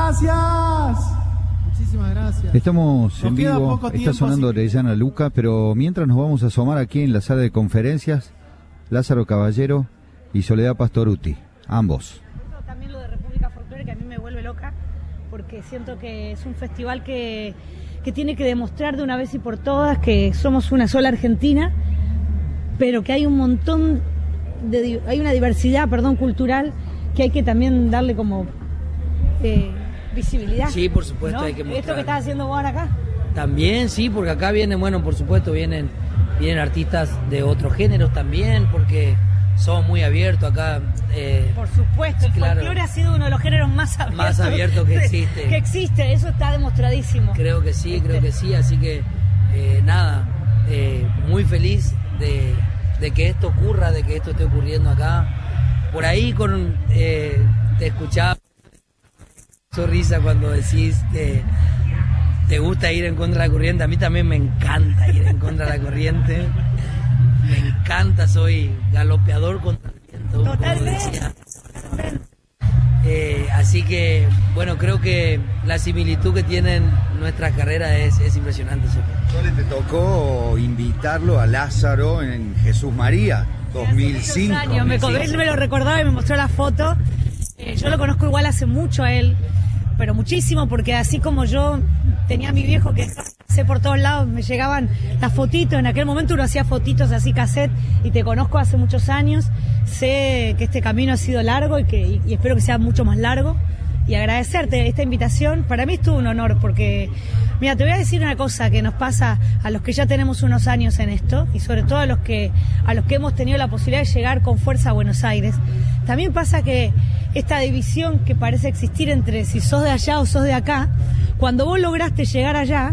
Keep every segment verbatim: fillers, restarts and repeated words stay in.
Gracias. Muchísimas gracias. Estamos en Nos queda vivo, poco está tiempo, sonando así que- Orellana Luca, pero mientras nos vamos a asomar aquí en la sala de conferencias, Lázaro Caballero y Soledad Pastorutti, ambos. También lo de República Folclore, que a mí me vuelve loca, porque siento que es un festival que, que tiene que demostrar de una vez y por todas que somos una sola Argentina, pero que hay un montón de, hay una diversidad, perdón, cultural, que hay que también darle como eh, visibilidad. Sí, por supuesto, ¿no? hay que mostrar. Esto que estás haciendo vos ahora acá. También, sí, porque acá vienen, bueno, por supuesto, vienen, vienen artistas de otros géneros también, porque somos muy abiertos acá. Eh, Por supuesto, el claro. folclore ha sido uno de los géneros más abiertos, Más abierto que existe. Que existe, eso está demostradísimo. Creo que sí, creo que sí, así que eh, nada, eh, muy feliz de, de que esto ocurra, de que esto esté ocurriendo acá. Por ahí con eh, te escuchaba sonrisa cuando decís que te gusta ir en contra de la corriente. A mí también me encanta ir en contra de la corriente. Me encanta, soy galopeador contra el viento. Totalmente. Eh, así que, bueno, creo que la similitud que tienen nuestras carreras es, es impresionante. Sole, te tocó invitarlo a Lázaro en Jesús María, dos mil cinco. Años, me, él me lo recordaba y me mostró la foto. Eh, yo lo conozco igual hace mucho a él, pero muchísimo, porque así como yo tenía a mi viejo que sé por todos lados, me llegaban las fotitos, en aquel momento uno hacía fotitos así cassette, y te conozco hace muchos años, sé que este camino ha sido largo y que y, y espero que sea mucho más largo, y agradecerte esta invitación. Para mí es todo un honor, porque mira, te voy a decir una cosa que nos pasa a los que ya tenemos unos años en esto, y sobre todo a los que a los que hemos tenido la posibilidad de llegar con fuerza a Buenos Aires. También pasa que esta división que parece existir entre si sos de allá o sos de acá, cuando vos lograste llegar allá,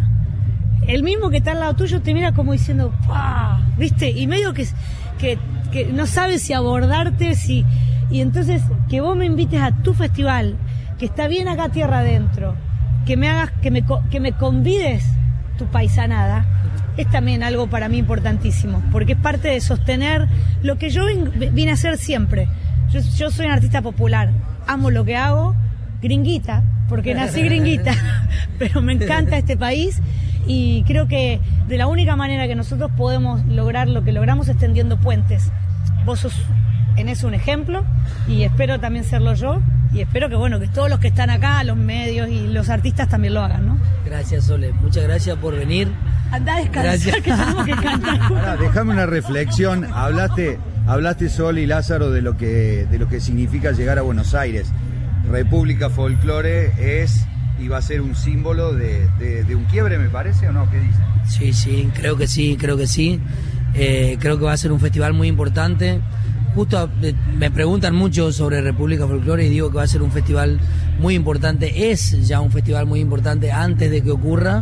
el mismo que está al lado tuyo te mira como diciendo, ¡pah! ¿Viste? Y medio que, que, que no sabe si abordarte, si... Y entonces, que vos me invites a tu festival, que está bien acá tierra adentro, que me hagas, que me, que me convides tu paisanada, es también algo para mí importantísimo, porque es parte de sostener lo que yo vine a hacer siempre. Yo, yo soy un artista popular, amo lo que hago, gringuita, porque nací gringuita, pero me encanta este país, y creo que de la única manera que nosotros podemos lograr lo que logramos es tendiendo puentes. Vos sos en eso un ejemplo, y espero también serlo yo, y espero que bueno que todos los que están acá, los medios y los artistas también lo hagan, ¿no? Gracias, Sole, muchas gracias por venir. Andá a descansar, Gracias. que tenemos que cantar. Ahora, déjame una reflexión. Hablaste, hablaste Sol y Lázaro de lo que de lo que significa llegar a Buenos Aires. República Folclore es y va a ser un símbolo de, de, de un quiebre, me parece, ¿o no? ¿Qué dicen? Sí, sí, creo que sí, creo que sí. Eh, creo que va a ser un festival muy importante. Justo eh, me preguntan mucho sobre República Folclore y digo que va a ser un festival muy importante. Es ya un festival muy importante antes de que ocurra,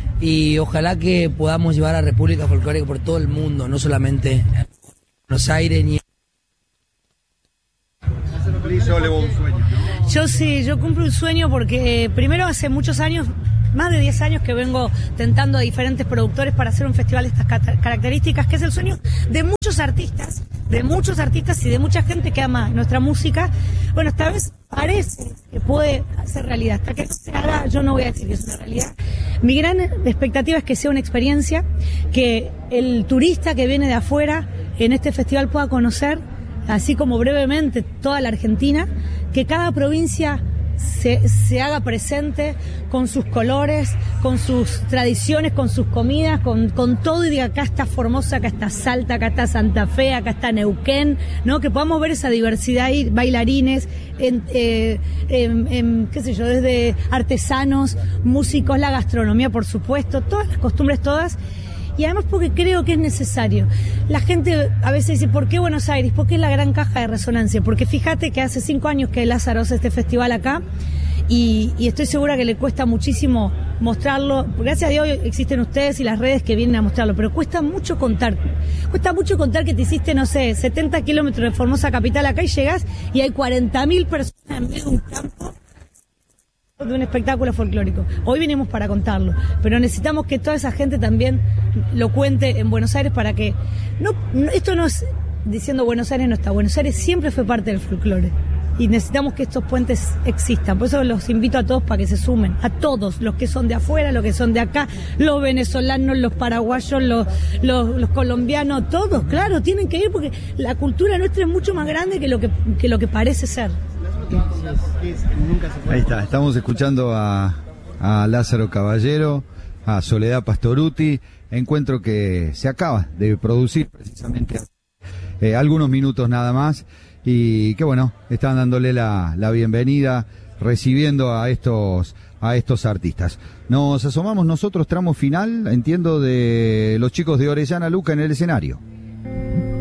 y ojalá que podamos llevar a República Folclore por todo el mundo, no solamente en Buenos Aires ni... Sole, vos un sueño, ¿no? Yo sí, yo cumplo un sueño porque eh, primero hace muchos años, más de diez años que vengo tentando a diferentes productores para hacer un festival de estas cat- características, que es el sueño de muchos artistas, de muchos artistas y de mucha gente que ama nuestra música. Bueno, esta vez parece que puede ser realidad. Hasta que no se haga, yo no voy a decir que es una realidad. Mi gran expectativa es que sea una experiencia, que el turista que viene de afuera en este festival pueda conocer, así como brevemente, toda la Argentina, que cada provincia se, se haga presente con sus colores, con sus tradiciones, con sus comidas, con, con todo, y diga, acá está Formosa, acá está Salta, acá está Santa Fe, acá está Neuquén, ¿no? Que podamos ver esa diversidad y bailarines, en, eh, en, en, qué sé yo, desde artesanos, músicos, la gastronomía, por supuesto, todas las costumbres, todas. Y además porque creo que es necesario. La gente a veces dice, ¿por qué Buenos Aires? Porque es la gran caja de resonancia. Porque fíjate que hace cinco años que Lázaro hace este festival acá, y, y estoy segura que le cuesta muchísimo mostrarlo. Gracias a Dios existen ustedes y las redes que vienen a mostrarlo, pero cuesta mucho contar. Cuesta mucho contar que te hiciste, no sé, setenta kilómetros de Formosa capital acá, y llegás y hay cuarenta mil personas en medio de un campo de un espectáculo folclórico. Hoy vinimos para contarlo, pero necesitamos que toda esa gente también lo cuente en Buenos Aires, para que no, no esto no es diciendo Buenos Aires no está. Buenos Aires siempre fue parte del folclore. y necesitamos que estos puentes existan. Por eso los invito a todos para que se sumen, a todos, los que son de afuera, los que son de acá, los venezolanos, los paraguayos, los, los, los colombianos, todos, claro, tienen que ir porque la cultura nuestra es mucho más grande que lo que, que, lo que parece ser. Ahí está, estamos escuchando a, a Lázaro Caballero, a Soledad Pastorutti, encuentro que se acaba de producir precisamente eh, algunos minutos nada más, y que bueno, están dándole la, la bienvenida, recibiendo a estos a estos artistas. Nos asomamos nosotros, tramo final, entiendo, de los chicos de Orellana Luca en el escenario.